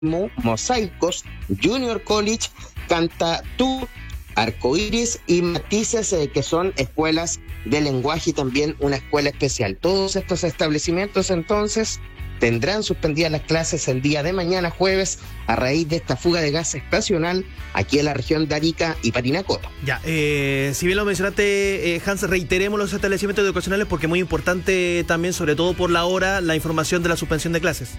Mosaicos, Junior College, Cantatú, Arcoíris y Matices, que son escuelas de lenguaje y también una escuela especial. Todos estos establecimientos entonces tendrán suspendidas las clases el día de mañana jueves a raíz de esta fuga de gas estacional aquí en la región de Arica y Parinacota. Ya, si bien lo mencionaste, Hans, reiteremos los establecimientos educacionales porque es muy importante también, sobre todo por la hora, la información de la suspensión de clases.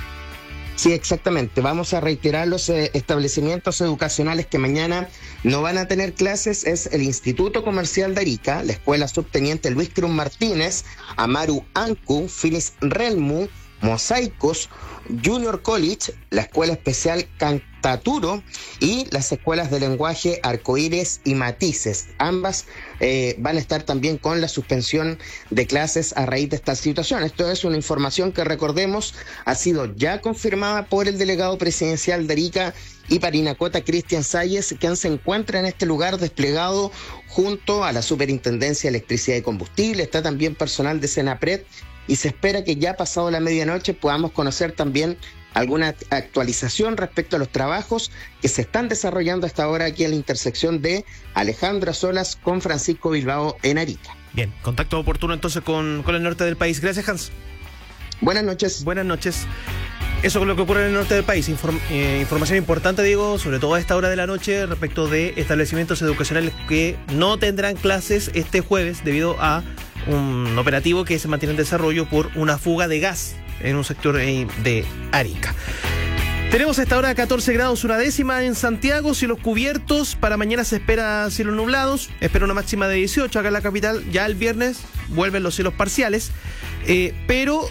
Sí, exactamente. Vamos a reiterar los establecimientos educacionales que mañana no van a tener clases. Es el Instituto Comercial de Arica, la Escuela Subteniente Luis Cruz Martínez, Amaru Ancu, Finis Relmu, Mosaicos, Junior College, la Escuela Especial Cantaturo y las escuelas de lenguaje Arcoíris y Matices. Ambas van a estar también con la suspensión de clases a raíz de esta situación. Esto es una información que, recordemos, ha sido ya confirmada por el delegado presidencial de Arica y Parinacota, Cristian Salles, quien se encuentra en este lugar desplegado junto a la Superintendencia de Electricidad y Combustible. Está también personal de Senapred y se espera que ya pasado la medianoche podamos conocer también alguna actualización respecto a los trabajos que se están desarrollando hasta ahora aquí en la intersección de Alejandra Solas con Francisco Bilbao en Arica. Bien, contacto oportuno entonces con el norte del país. Gracias, Hans. Buenas noches. Buenas noches. Eso es lo que ocurre en el norte del país. Información importante, digo, sobre todo a esta hora de la noche, respecto de establecimientos educacionales que no tendrán clases este jueves debido a un operativo que se mantiene en desarrollo por una fuga de gas en un sector de Arica. Tenemos a esta hora 14 grados una décima en Santiago, cielos cubiertos. Para mañana se espera cielos nublados, espera una máxima de 18 acá en la capital. Ya el viernes vuelven los cielos parciales, pero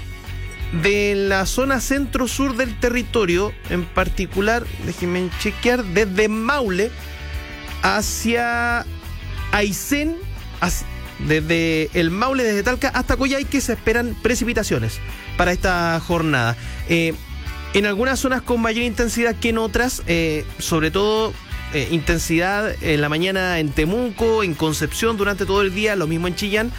de la zona centro-sur del territorio, en particular, déjenme chequear, desde Maule hacia Aysén, desde el Maule, desde Talca hasta Coyhaique, se esperan precipitaciones para esta jornada. En algunas zonas con mayor intensidad que en otras, sobre todo intensidad en la mañana en Temuco, en Concepción durante todo el día, lo mismo en Chillán,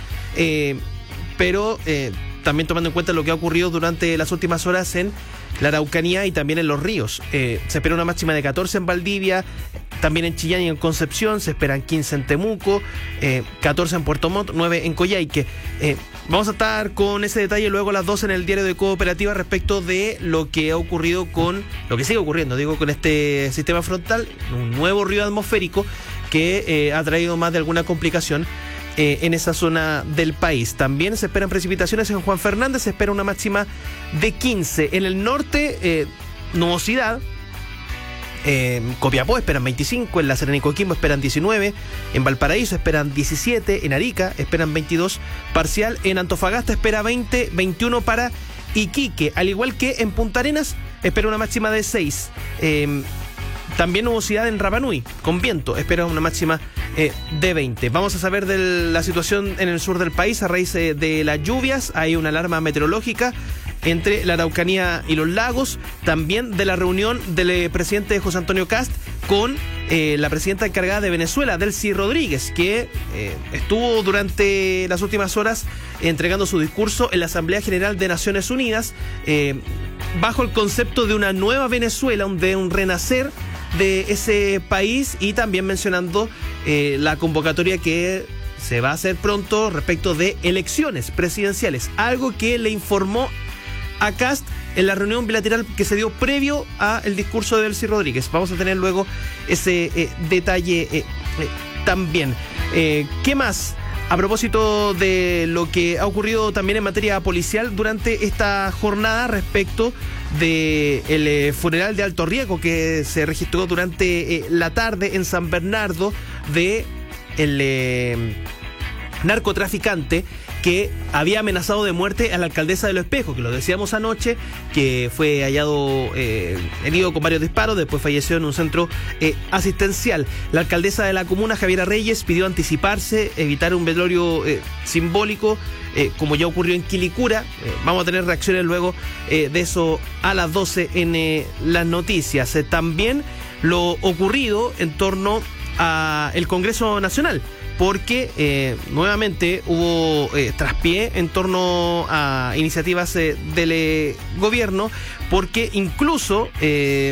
pero también tomando en cuenta lo que ha ocurrido durante las últimas horas en la Araucanía y también en los ríos. Se espera una máxima de 14 en Valdivia, también en Chillán y en Concepción, se esperan 15 en Temuco, 14 en Puerto Montt, 9 en Coyhaique. Vamos a estar con ese detalle luego a las 12 en el diario de Cooperativa respecto de lo que ha ocurrido lo que sigue ocurriendo, digo, con este sistema frontal, un nuevo río atmosférico que ha traído más de alguna complicación en esa zona del país. También se esperan precipitaciones en Juan Fernández, se espera una máxima de 15. En el norte, nubosidad. Copiapó esperan 25, en La Serena y Coquimbo esperan 19, en Valparaíso esperan 17, en Arica esperan 22, parcial en Antofagasta espera 20, 21 para Iquique, al igual que en Punta Arenas espera una máxima de 6. También nubosidad en Rapa Nui, con viento, espera una máxima de 20. Vamos a saber de la situación en el sur del país a raíz de las lluvias. Hay una alarma meteorológica entre la Araucanía y los lagos, también de la reunión del presidente José Antonio Kast con la presidenta encargada de Venezuela, Delcy Rodríguez, que estuvo durante las últimas horas entregando su discurso en la Asamblea General de Naciones Unidas, bajo el concepto de una nueva Venezuela, de un renacer de ese país, y también mencionando la convocatoria que se va a hacer pronto respecto de elecciones presidenciales, algo que le informó a Kast en la reunión bilateral que se dio previo al discurso de Delcy Rodríguez. Vamos a tener luego ese detalle también. ¿Qué más? A propósito de lo que ha ocurrido también en materia policial durante esta jornada respecto del funeral de alto riesgo que se registró durante la tarde en San Bernardo de el narcotraficante que había amenazado de muerte a la alcaldesa de Los Espejos, que lo decíamos anoche, que fue hallado herido con varios disparos, después falleció en un centro asistencial. La alcaldesa de la comuna, Javiera Reyes, pidió anticiparse, evitar un velorio simbólico, como ya ocurrió en Quilicura. Vamos a tener reacciones luego de eso a las 12 en las noticias. También lo ocurrido en torno al Congreso Nacional, porque nuevamente hubo traspié en torno a iniciativas del gobierno, porque incluso